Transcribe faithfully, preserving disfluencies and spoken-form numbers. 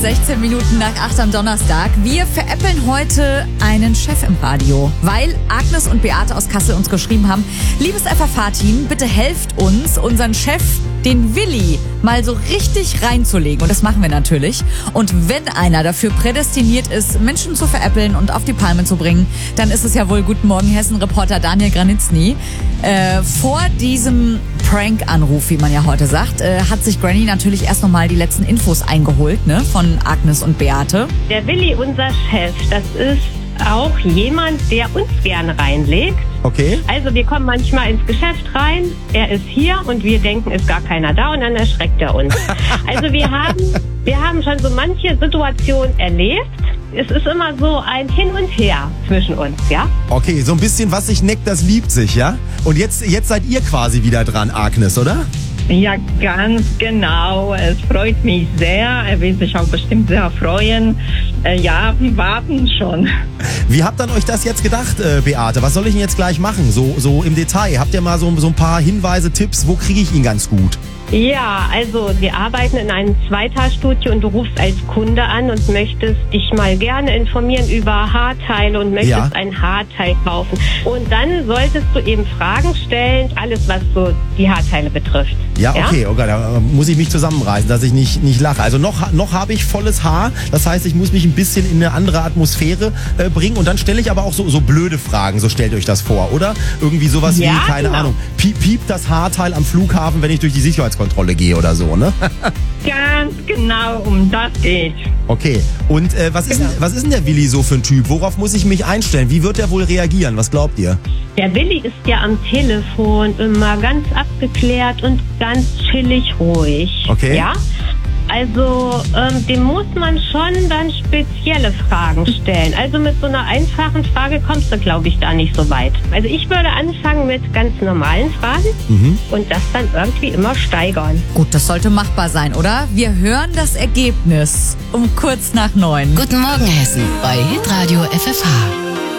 sechzehn Minuten nach acht am Donnerstag. Wir veräppeln heute einen Chef im Radio, weil Agnes und Beate aus Kassel uns geschrieben haben, liebes F F H-Team, bitte helft uns, unseren Chef, den Willi, mal so richtig reinzulegen. Und das machen wir natürlich. Und wenn einer dafür prädestiniert ist, Menschen zu veräppeln und auf die Palme zu bringen, dann ist es ja wohl Guten Morgen Hessen-Reporter Daniel Granitzny. Äh, vor diesem Prank-Anruf, wie man ja heute sagt, äh, hat sich Granny natürlich erst nochmal die letzten Infos eingeholt, ne, von Agnes und Beate. Der Willi, unser Chef, das ist auch jemand, der uns gerne reinlegt. Okay. Also wir kommen manchmal ins Geschäft rein, er ist hier und wir denken, ist gar keiner da und dann erschreckt er uns. Also wir haben, wir haben schon so manche Situation erlebt. Es ist immer so ein Hin und Her zwischen uns, ja? Okay, so ein bisschen was sich neckt, das liebt sich, ja? Und jetzt, jetzt seid ihr quasi wieder dran, Agnes, oder? Ja, ganz genau. Es freut mich sehr. Er wird sich auch bestimmt sehr freuen. Äh, ja, wir warten schon. Wie habt ihr euch das jetzt gedacht, äh, Beate? Was soll ich denn jetzt gleich machen? So, so im Detail. Habt ihr mal so, so ein paar Hinweise, Tipps? Wo kriege ich ihn ganz gut? Ja, also wir arbeiten in einem Zweitagsstudio und du rufst als Kunde an und möchtest dich mal gerne informieren über Haarteile und möchtest Ja. ein Haarteil kaufen. Und dann solltest du eben Fragen stellen, alles was so die Haarteile betrifft. Ja, okay, okay, da muss ich mich zusammenreißen, dass ich nicht, nicht lache. Also noch, noch habe ich volles Haar, das heißt, ich muss mich ein bisschen in eine andere Atmosphäre äh, bringen und dann stelle ich aber auch so, so blöde Fragen, so stellt euch das vor, oder? Irgendwie sowas Ja, wie, keine genau. Ahnung, piep, piept das Haarteil am Flughafen, wenn ich durch die Sicherheitskontrolle gehe oder so, ne? Ganz genau, um das geht. Okay, und äh, was, ist denn, was ist denn der Willi so für ein Typ? Worauf muss ich mich einstellen? Wie wird er wohl reagieren? Was glaubt ihr? Der Willi ist ja am Telefon immer ganz abgeklärt und ganz chillig ruhig. Okay. Ja? Also ähm, dem muss man schon dann spezielle Fragen stellen. Also mit so einer einfachen Frage kommst du, glaube ich, da nicht so weit. Also ich würde anfangen mit ganz normalen Fragen Mhm. und das dann irgendwie immer steigern. Gut, das sollte machbar sein, oder? Wir hören das Ergebnis um kurz nach neun. Guten Morgen Hessen bei Hitradio F F H.